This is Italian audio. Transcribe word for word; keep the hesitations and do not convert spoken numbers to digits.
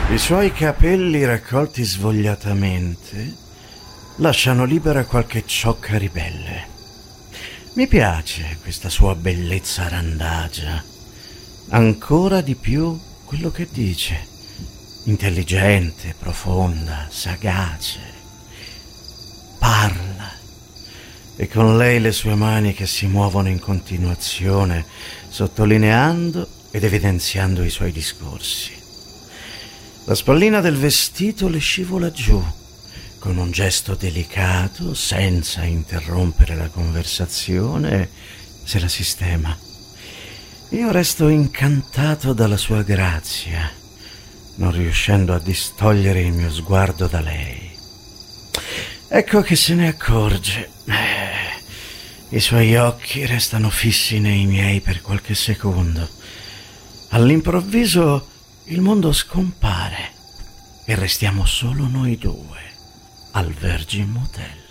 I suoi capelli raccolti svogliatamente lasciano libera qualche ciocca ribelle. Mi piace questa sua bellezza randagia. Ancora di più quello che dice. Intelligente, profonda, sagace. Parla. E con lei le sue mani che si muovono in continuazione, sottolineando ed evidenziando i suoi discorsi. La spallina del vestito le scivola giù, con un gesto delicato, senza interrompere la conversazione, se la sistema. Io resto incantato dalla sua grazia, non riuscendo a distogliere il mio sguardo da lei. Ecco che se ne accorge. Eh, I suoi occhi restano fissi nei miei per qualche secondo. All'improvviso il mondo scompare e restiamo solo noi due al Virgin Motel.